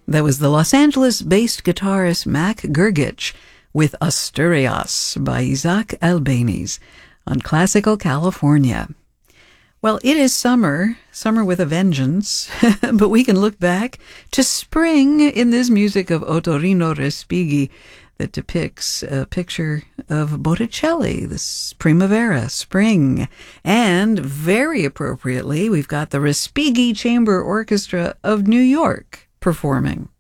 That was the Los Angeles-based guitarist Mac Gergich with Asturias by Isaac Albeniz on Classical California. Well, it is summer with a vengeance, but we can look back to spring in this music of Ottorino Respighi that depicts a picture of Botticelli, this primavera, spring. And very appropriately, we've got the Respighi Chamber Orchestra of New York performing.